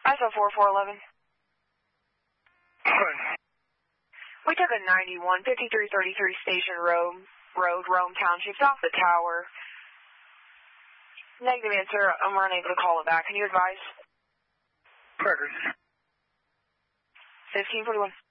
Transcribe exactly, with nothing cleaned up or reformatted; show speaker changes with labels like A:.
A: I S O four four eleven. We took a ninety-one, fifty-three thirty-three Station Road, Road, Rome Township, off the tower. Negative answer, I'm unable to call it back. Can you advise?
B: Records.
A: fifteen forty-one.